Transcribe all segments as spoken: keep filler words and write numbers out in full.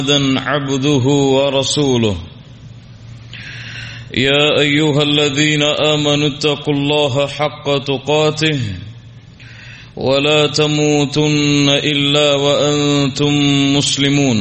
عبده ورسوله يا أيها الذين آمنوا اتقوا الله حق تقاته ولا تموتن إلا وأنتم مسلمون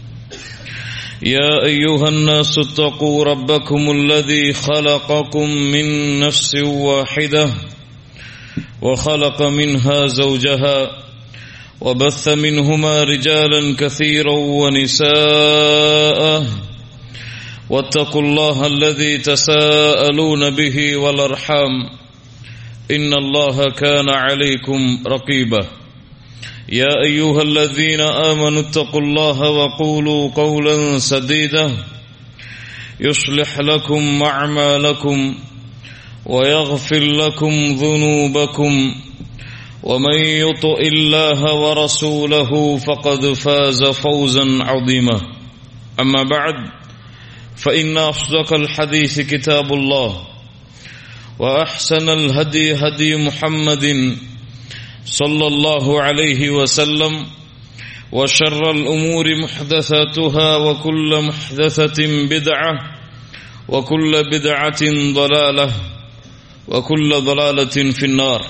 يا أيها الناس اتقوا ربكم الذي خلقكم من نفس واحدة وخلق منها زوجها وبث منهما رجالا كثيرا ونساء واتقوا الله الذي تساءلون به والأرحام إن الله كان عليكم رقيبا يا أيها الذين آمنوا اتقوا الله وقولوا قولا سديدا يصلح لكم أعمالكم ويغفر لكم ذنوبكم ومن يطع الله ورسوله فقد فاز فوزا عظيما أما بعد فإن أصدق الحديث كتاب الله وأحسن الهدي هدي محمد صلى الله عليه وسلم وشر الأمور محدثاتها وكل محدثة بدعة وكل بدعة ضلالة وكل ضلالة في النار.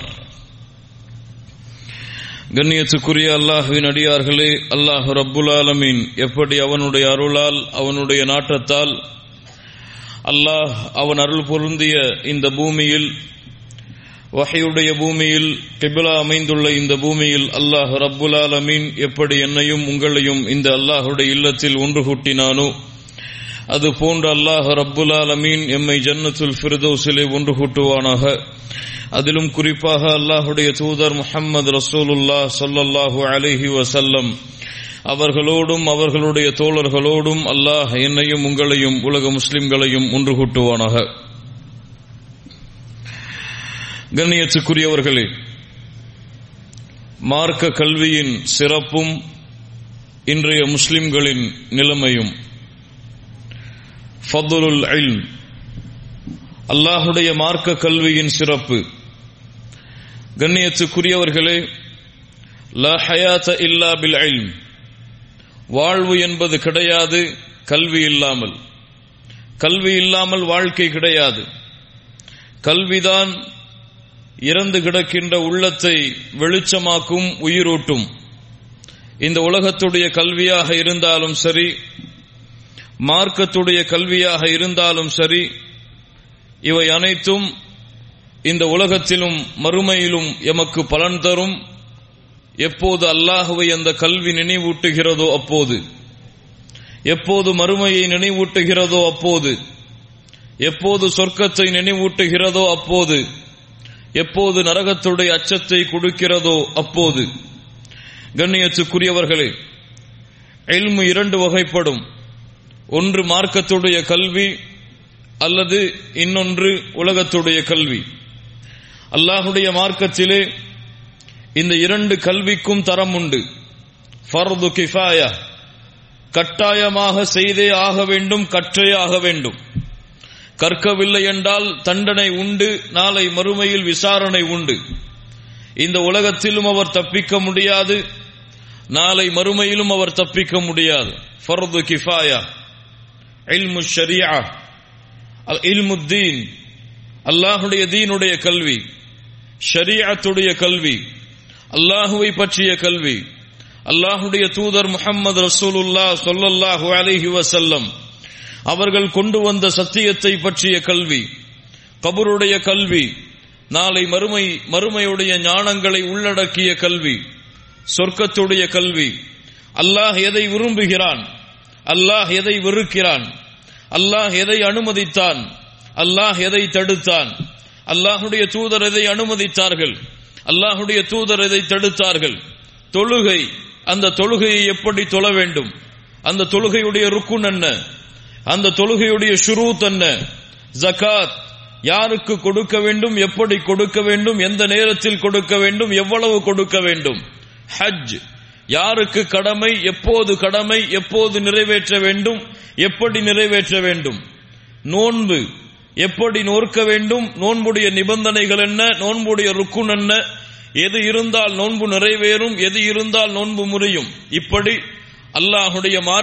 கண்ணியத்துக்குரிய அல்லாஹ்வின் அடியார்களே, அல்லாஹ் ரப்புல் ஆலமீன் எப்படி அவனுடைய அருளால் அவனுடைய நாட்டத்தால் அல்லாஹ் அவன் அருள் பொருந்திய இந்த பூமியில், வஹ்யுடைய பூமியில், கிப்லா அமைந்துள்ள இந்த பூமியில் அல்லாஹ் ரப்புல் ஆலமீன் எப்படி என்னையும் உங்களையும் இந்த அல்லாஹுடைய இல்லத்தில் ஒன்று கூட்டினானோ அது போன்ற அல்லாஹ் ரப்புல் ஆலமீன் எம்மை ஜன்னத்துல் ஃபிர்தௌஸிலே ஒன்று கூட்டுவானாக. அதிலும் குறிப்பாக அல்லாஹுடைய தூதர் முஹம்மது ரசூலுல்லாஹ் ஸல்லல்லாஹு அலைஹி வஸல்லம் அவர்களோடும் அவர்களுடைய தோழர்களோடும் அல்லாஹ் என்னையும் உங்களையும் உலக முஸ்லிம்களையும் ஒன்று கூட்டுவானாக. கண்ணியத்துக்குரியவர்களே, மார்க்க கல்வியின் சிறப்பும் இன்றைய முஸ்லிம்களின் நிலைமையும், ஃபதுலுல் இல்ம், அல்லாஹுடைய மார்க்க கல்வியின் சிறப்பு. கண்ணியத்துக்குரியவர்களே, லா ஹயாத இல்லா பில் இல்ம், வாழ்வு என்பது கிடையாது கல்வி இல்லாமல். கல்வி இல்லாமல் வாழ்க்கை கிடையாது. கல்விதான் இறந்து கிடக்கின்ற உள்ளத்தை வெளிச்சமாக்கும், உயிரூட்டும். இந்த உலகத்துடைய கல்வியாக இருந்தாலும் சரி, மார்க்கத்துடைய கல்வியாக இருந்தாலும் சரி, இவை அனைத்தும் இந்த உலகத்திலும் மறுமையிலும் எமக்கு பலன் தரும். எப்போது அல்லாஹுவை அந்த கல்வி நினைவூட்டுகிறதோ அப்போது, எப்போது மறுமையை நினைவூட்டுகிறதோ அப்போது, எப்போது சொர்க்கத்தை நினைவூட்டுகிறதோ அப்போது, எப்போது நரகத்துடைய அச்சத்தை கொடுக்கிறதோ அப்போது. கண்ணியத்துக்குரியவர்களே, இல்மு இரண்டு வகைப்படும். ஒன்று மார்க்கத்துடைய கல்வி, அல்லது இன்னொன்று உலகத்துடைய கல்வி. அல்லாஹுடைய மார்க்கத்திலே இந்த இரண்டு கல்விக்கும் தரம் உண்டு. ஃபர்து கிஃபாயா, கட்டாயமாக செய்தே ஆக வேண்டும், கற்றே ஆக வேண்டும். கற்கவில்லை என்றால் தண்டனை உண்டு, நாளை மறுமையில் விசாரணை உண்டு. இந்த உலகத்திலும் அவர் தப்பிக்க முடியாது, நாளை மறுமையிலும் அவர் தப்பிக்க முடியாது. ஃபர்து கிஃபாயா, இல்மு ஷரீஆ, இல்முத்தீன், அல்லாஹுடைய தீனுடைய கல்வி, ஷரீஅத்துடைய கல்வி, அல்லாஹுவை பற்றிய கல்வி, அல்லாஹுடைய தூதர் முஹம்மது ரசூலுல்லாஹ் ஸல்லல்லாஹு அலைஹி வஸல்லம் அவர்கள் கொண்டு வந்த சத்தியத்தை பற்றிய கல்வி, கபருடைய கல்வி, நாளை மறுமை மறுமையுடைய ஞானங்களை உள்ளடக்கிய கல்வி, சொர்க்கத்துடைய கல்வி, அல்லாஹ் எதை விரும்புகிறான், அல்லாஹ் எதை வெறுக்கிறான், அல்லாஹ் எதை அனுமதித்தான், அல்லாஹ் எதை தடுத்தான், அல்லாஹுடைய தூதர் எதை அனுமதித்தார்கள், அல்லாஹுடைய தூதர் எதை தடுத்தார்கள், தொழுகை, அந்த தொழுகையை எப்படி தொழ வேண்டும், அந்த தொழுகையுடைய ருக்குன் என்ன, அந்த தொழுகையுடைய ஷுரூத் என்ன, ஜகாத் யாருக்கு கொடுக்க வேண்டும், எப்படி கொடுக்க வேண்டும், எந்த நேரத்தில் கொடுக்க வேண்டும், எவ்வளவு கொடுக்க வேண்டும், ஹஜ் யாருக்கு கடமை, எப்போது கடமை, எப்போது நிறைவேற்ற வேண்டும், எப்படி நிறைவேற்ற வேண்டும், நோன்பு எப்படி நோற்க வேண்டும், நோன்புடைய நிபந்தனைகள் என்ன, நோன்புடைய ருக்குன் என்ன, எது இருந்தால் நோன்பு நிறைவேறும், எது இருந்தால் நோன்பு முறியும், இப்படி அல்லாஹுடைய